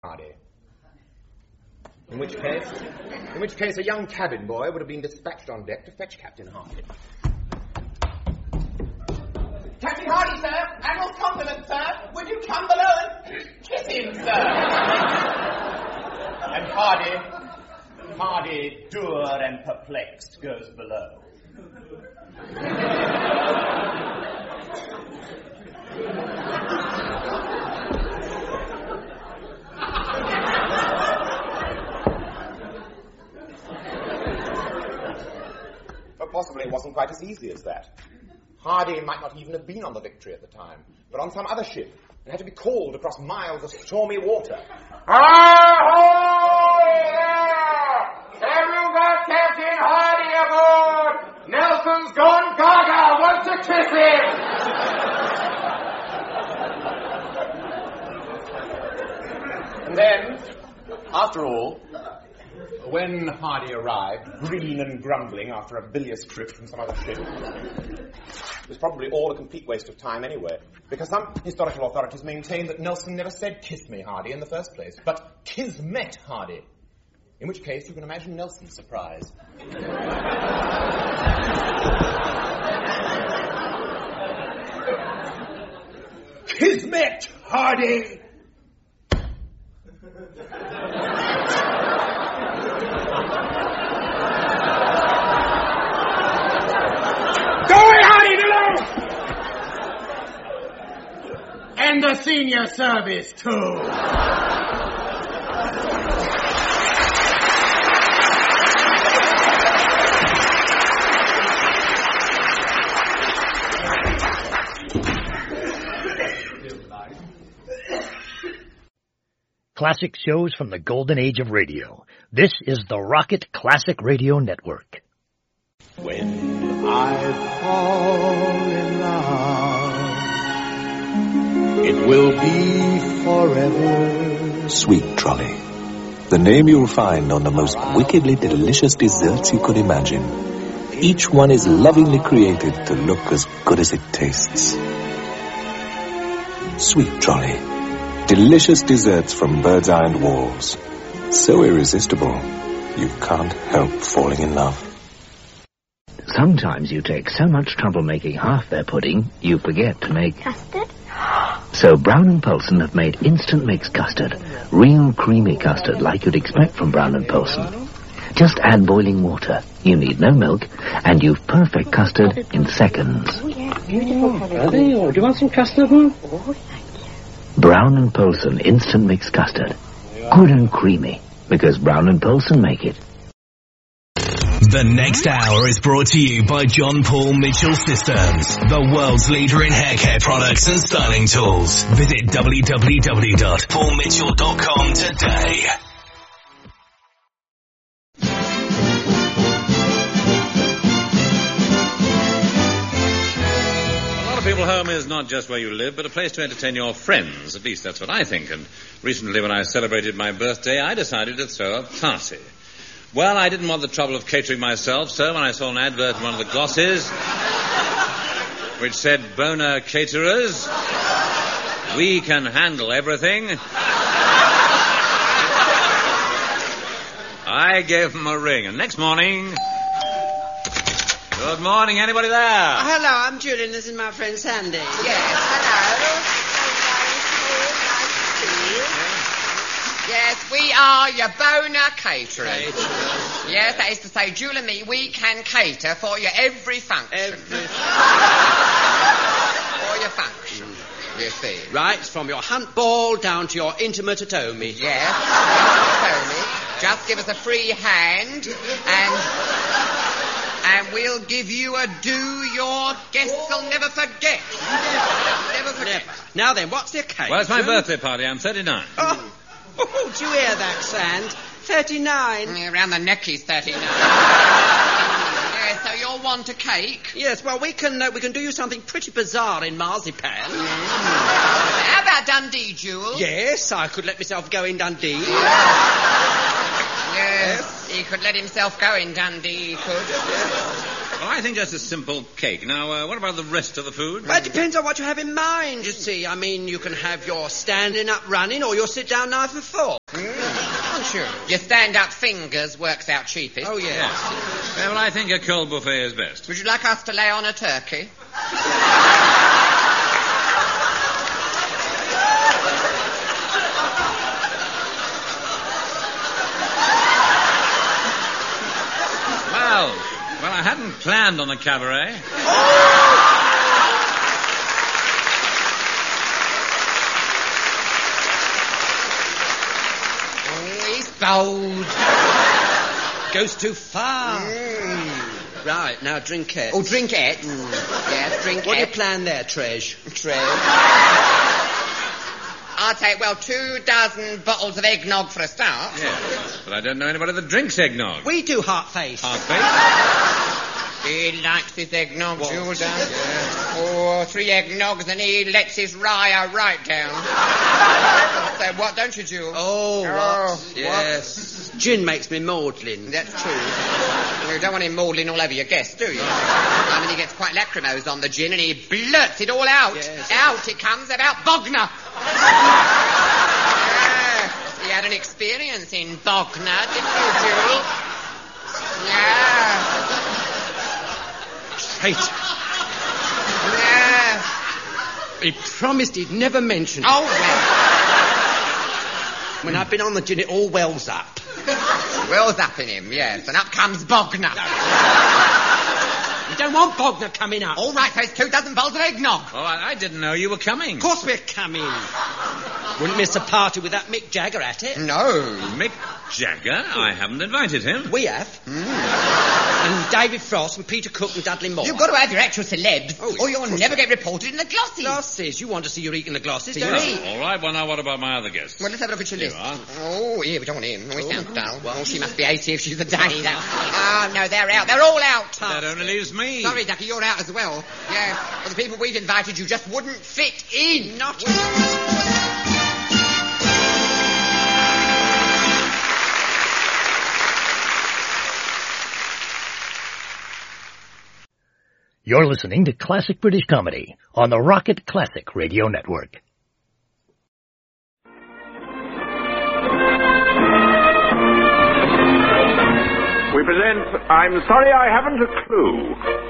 Hardy. In which case a young cabin boy would have been dispatched on deck to fetch Captain Hardy. Captain Hardy, sir! Admiral's compliments, sir! Would you come below and kiss him, sir? And Hardy, dour and perplexed, goes below. But possibly it wasn't quite as easy as that. Hardy might not even have been on the Victory at the time, but on some other ship, and had to be called across miles of stormy water. Have you got Captain Hardy aboard? Nelson's gone gaga, wants to kiss him! And then, after all, when Hardy arrived, green and grumbling after a bilious trip from some other ship, it was probably all a complete waste of time anyway, because some historical authorities maintain that Nelson never said "kiss me, Hardy" in the first place, but "kismet Hardy." In which case, you can imagine Nelson's surprise. "Kismet Hardy!" And the senior service, too. Classic shows from the golden age of radio. This is the Rocket Classic Radio Network. When I fall in love, it will be forever. Sweet Trolley, the name you'll find on the most wickedly delicious desserts you could imagine. Each one is lovingly created to look as good as it tastes. Sweet Trolley, delicious desserts from Bird's Eye and Walls. So irresistible, you can't help falling in love. Sometimes you take so much trouble making half their pudding, you forget to make... Custard? So Brown & Polson have made instant mix custard. Real creamy custard like you'd expect from Brown & Polson. Just add boiling water. You need no milk, and you've perfect custard in seconds. Oh, yeah, beautiful colour. Are they? Or do you want some custard, Mum? Oh, thank you. Brown & Polson instant mix custard. Good and creamy, because Brown & Polson make it. The next hour is brought to you by John Paul Mitchell Systems, the world's leader in hair care products and styling tools. Visit www.paulmitchell.com today. People home is not just where you live, but a place to entertain your friends. At least that's what I think. And recently when I celebrated my birthday, I decided to throw a party. Well, I didn't want the trouble of catering myself, so when I saw an advert in one of the glosses which said, "Boner Caterers, we can handle everything," I gave them a ring. And next morning... Good morning, anybody there? Hello, I'm Julian. This is my friend Sandy. Yes, hello. Yes, we are your boner caterers. Yes, that is to say, Jewel and me, we can cater for your every function. For your function, you see. Right, from your hunt ball down to your intimate atomy. Yes, atomy. Just give us a free hand and we'll give you a do your guests will never forget. Never forget. Never. Now then, what's the occasion? Well, it's my birthday party. I'm 39. Oh, did you hear that, Sand? 39. Around the neck he's 39. Yes, so you'll want a cake? Yes, well, we can do you something pretty bizarre in marzipan. How about Dundee, Jewel? Yes, I could let myself go in Dundee. Yes, he could let himself go in Dundee, he could. Well, I think just a simple cake. Now, what about the rest of the food? Well, it depends on what you have in mind, you see. I mean, you can have your standing up running or your sit-down knife and fork. Aren't you? Your stand-up fingers works out cheapest. Oh, yes. Well, I think a cold buffet is best. Would you like us to lay on a turkey? Well, I hadn't planned on a cabaret. He's bold. Goes too far. Right, now drink it. Oh, drink it? Yes, drink What it. do you plan there, Tresh? I'll take, 24 bottles of eggnog for a start. Yes, but I don't know anybody that drinks eggnog. We do Heart-Face. Heart-Face? He likes his eggnog, Jules does. Yeah. Oh, 3 eggnogs and he lets his rye right down. So what, don't you, Jules? Oh, what? Yes. Gin makes me maudlin. That's true. You don't want him maudlin all over your guests, do you? I mean, he gets quite lachrymose on the gin and he blurts it all out. Yes. Out it comes about Bognor. He had an experience in Bognor, didn't you, Jules? Yeah. Traitor. Yeah. He promised he'd never mention it. Oh, well. When I've been on the gin, it all wells up. Wells up in him, yes. And up comes Bognor. You don't want Bognor coming up. All right, so it's 24 bottles of eggnog. Oh, I didn't know you were coming. Of course we're coming. Wouldn't miss a party with that Mick Jagger at it. No. Mick Jagger? I haven't invited him. We have. And David Frost and Peter Cook and Dudley Moore. You've got to have your actual celebs, Oh, or you'll never get reported in the glossies. Glosses. You want to see you're eating the glosses, don't you? All right, well, now what about my other guests? Well, let's have a look at your Here list. you are. Oh, yeah, we don't want him. Oh, he sounds dull. Well, she must be 80 if she's a Danny. No, they're out. They're all out. That only leaves me. Sorry, Ducky, you're out as well. Yeah, well, the people we've invited you just wouldn't fit in. Not You're listening to Classic British Comedy on the Rocket Classic Radio Network. We present I'm Sorry I Haven't a Clue.